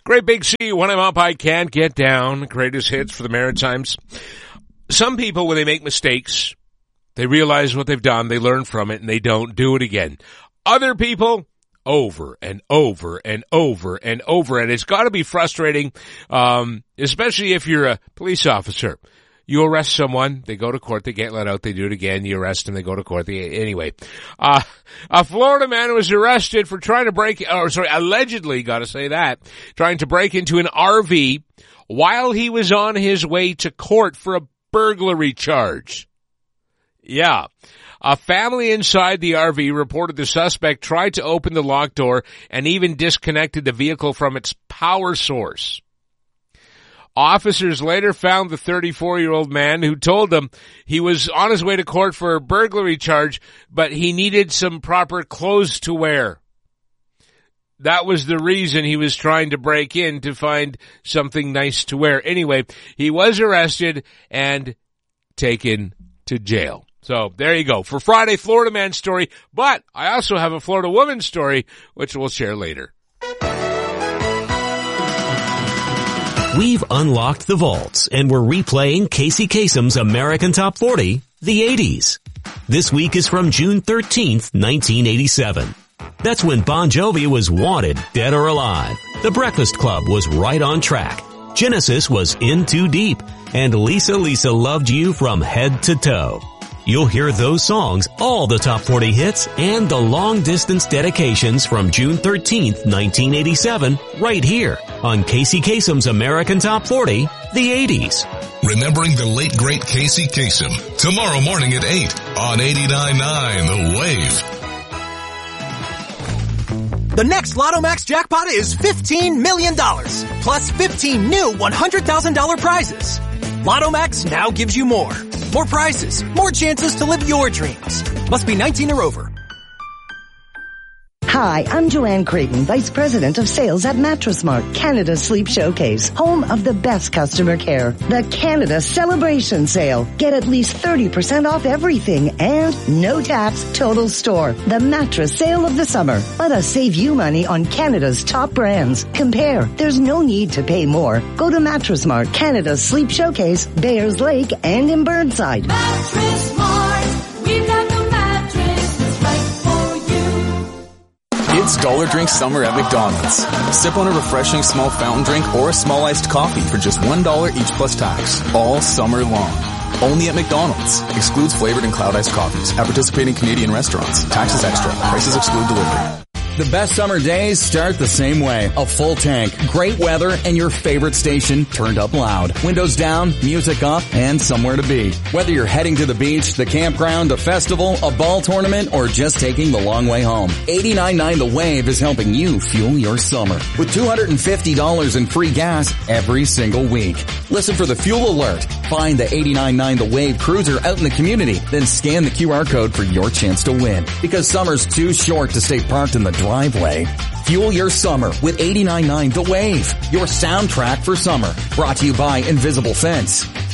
Great Big Sea, When I'm Up, I Can't Get Down. Greatest hits for the Maritimes. Some people, when they make mistakes, they realize what they've done, they learn from it, and they don't do it again. Other people, over and over and over and over. And it's got to be frustrating, especially if you're a police officer. You arrest someone, they go to court, they get let out, they do it again, you arrest them, they go to court. Anyway, a Florida man was arrested for allegedly, trying to break into an RV while he was on his way to court for a burglary charge. Yeah. A family inside the RV reported the suspect tried to open the locked door and even disconnected the vehicle from its power source. Officers later found the 34-year-old man who told them he was on his way to court for a burglary charge, but he needed some proper clothes to wear. That was the reason he was trying to break in, to find something nice to wear. Anyway, he was arrested and taken to jail. So there you go. For Friday, Florida man story, but I also have a Florida woman story, which we'll share later. We've unlocked the vaults and we're replaying Casey Kasem's American Top 40, the 80s. This week is from June 13th, 1987. That's when Bon Jovi was wanted, dead or alive. The Breakfast Club was right on track. Genesis was in too deep. And Lisa loved you from head to toe. You'll hear those songs, all the top 40 hits, and the long-distance dedications from June 13th, 1987, right here on Casey Kasem's American Top 40, the 80s. Remembering the late, great Casey Kasem, tomorrow morning at 8 on 89.9 The Wave. The next Lotto Max jackpot is $15 million, plus 15 new $100,000 prizes. Lotto Max now gives you more. More prizes, more chances to live your dreams. Must be 19 or over. Hi, I'm Joanne Creighton, Vice President of Sales at Mattress Mart, Canada's Sleep Showcase, home of the best customer care. The Canada Celebration Sale. Get at least 30% off everything and no tax total store. The mattress sale of the summer. Let us save you money on Canada's top brands. Compare. There's no need to pay more. Go to Mattress Mart, Canada's Sleep Showcase, Bayers Lake, and in Burnside. Mattress Mart. We've got the mattress that's right for you. It's Dollar Drink Summer at McDonald's. Sip on a refreshing small fountain drink or a small iced coffee for just $1 each plus tax, all summer long. Only at McDonald's. Excludes flavored and cloud iced coffees at participating Canadian restaurants. Taxes extra. Prices exclude delivery. The best summer days start the same way. A full tank, great weather, and your favorite station turned up loud. Windows down, music up, and somewhere to be. Whether you're heading to the beach, the campground, a festival, a ball tournament, or just taking the long way home, 89.9 The Wave is helping you fuel your summer with $250 in free gas every single week. Listen for the fuel alert. Find the 89.9 The Wave cruiser out in the community, then scan the QR code for your chance to win. Because summer's too short to stay parked in the driveway. Fuel your summer with 89.9 The Wave, your soundtrack for summer. Brought to you by Invisible Fence.